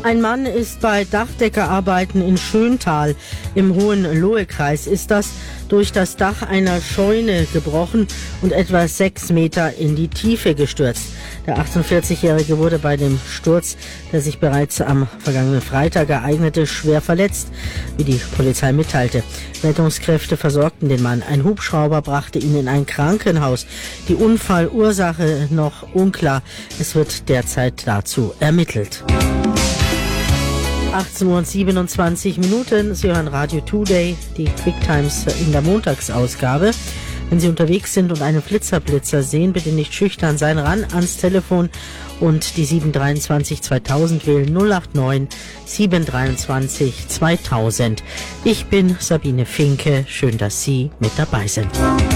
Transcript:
Ein Mann ist bei Dachdeckerarbeiten in Schöntal im Hohenlohe-Kreis durch das Dach einer Scheune gebrochen und etwa 6 Meter in die Tiefe gestürzt. Der 48-Jährige wurde bei dem Sturz, der sich bereits am vergangenen Freitag ereignete, schwer verletzt, wie die Polizei mitteilte. Rettungskräfte versorgten den Mann. Ein Hubschrauber brachte ihn in ein Krankenhaus. Die Unfallursache noch unklar. Es wird derzeit dazu ermittelt. 18:27 Uhr. Sie hören Radio Today, die Quick Times in der Montagsausgabe. Wenn Sie unterwegs sind und einen Blitzerblitzer sehen, bitte nicht schüchtern sein, ran ans Telefon und die 723 2000 wählen 089 723 2000. Ich bin Sabine Finke. Schön, dass Sie mit dabei sind.